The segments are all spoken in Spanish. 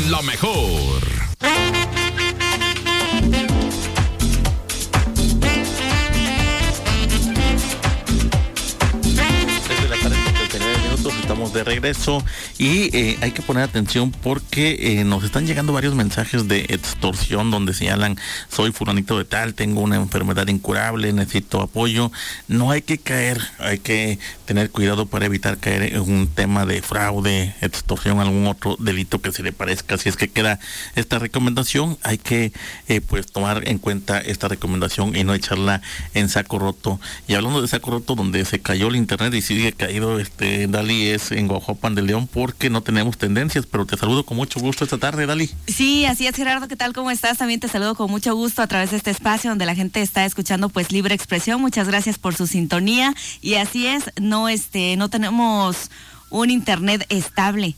con la mejor. Estamos de regreso y hay que poner atención porque nos están llegando varios mensajes de extorsión donde señalan: soy fulanito de tal, tengo una enfermedad incurable, necesito apoyo. No hay que caer, hay que tener cuidado para evitar caer en un tema de fraude, extorsión, algún otro delito que se le parezca. Si es que queda esta recomendación, hay que pues tomar en cuenta esta recomendación y no echarla en saco roto. Y hablando de saco roto, donde se cayó el internet y sigue caído, Dali, es en Guajuapan de León, porque no tenemos tendencias, pero te saludo con mucho gusto esta tarde, Dali. Sí, así es, Gerardo, ¿qué tal? ¿Cómo estás? También te saludo con mucho gusto a través de este espacio donde la gente está escuchando pues libre expresión. Muchas gracias por su sintonía. Y así es, no tenemos un internet estable.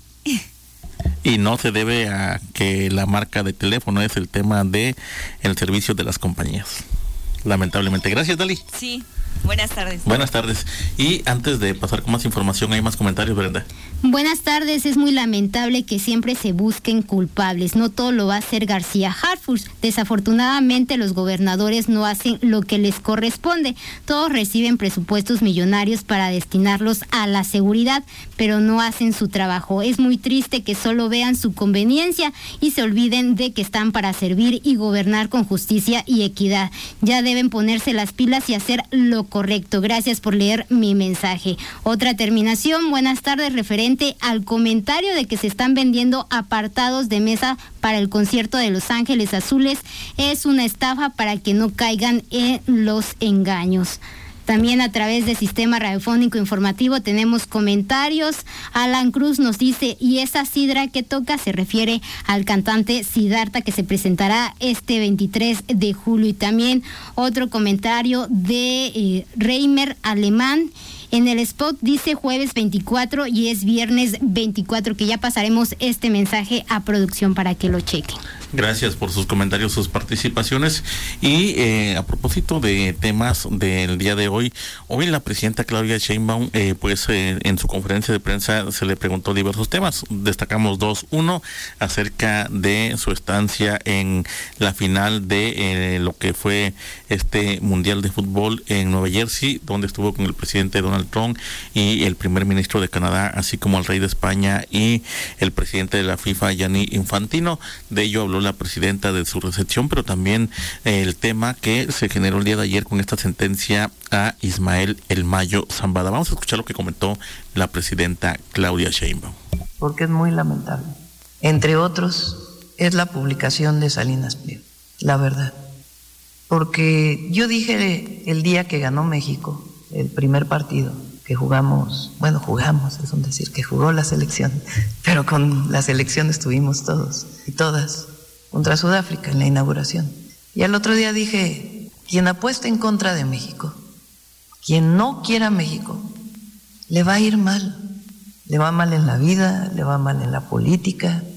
Y no se debe a que la marca de teléfono, es el tema de el servicio de las compañías, lamentablemente. Gracias, Dali. Sí. Buenas tardes. Buenas tardes. Y antes de pasar con más información, hay más comentarios, Brenda. Buenas tardes. Es muy lamentable que siempre se busquen culpables. No todo lo va a hacer García Harfuch. Desafortunadamente, los gobernadores no hacen lo que les corresponde. Todos reciben presupuestos millonarios para destinarlos a la seguridad, pero no hacen su trabajo. Es muy triste que solo vean su conveniencia y se olviden de que están para servir y gobernar con justicia y equidad. Ya deben ponerse las pilas y hacer lo correcto. Gracias por leer mi mensaje. Otra terminación. Buenas tardes. Referente al comentario de que se están vendiendo apartados de mesa para el concierto de Los Ángeles Azules, es una estafa para que no caigan en los engaños. También a través del Sistema Radiofónico Informativo tenemos comentarios. Alan Cruz nos dice: ¿y esa sidra que toca? Se refiere al cantante Siddhartha, que se presentará este 23 de julio. Y también otro comentario de Reimer Alemán. En el spot dice jueves 24 y es viernes 24, que ya pasaremos este mensaje a producción para que lo chequen. Gracias por sus comentarios, sus participaciones. Y a propósito de temas del día de hoy la presidenta Claudia Sheinbaum, en su conferencia de prensa se le preguntó diversos temas. Destacamos dos. Uno, acerca de su estancia en la final de lo que fue este Mundial de Fútbol en Nueva Jersey, donde estuvo con el presidente Donald Trump y el primer ministro de Canadá, así como el rey de España y el presidente de la FIFA, Gianni Infantino. De ello habló la presidenta de su recepción, pero también el tema que se generó el día de ayer con esta sentencia a Ismael El Mayo Zambada. Vamos a escuchar lo que comentó la presidenta Claudia Sheinbaum. Porque es muy lamentable. Entre otros, es la publicación de Salinas Pliego, la verdad. Porque yo dije el día que ganó México, el primer partido que jugamos, es un decir, que jugó la selección, pero con la selección estuvimos todos y todas contra Sudáfrica en la inauguración. Y al otro día dije: quien apueste en contra de México, quien no quiera México, le va a ir mal. Le va mal en la vida, le va mal en la política,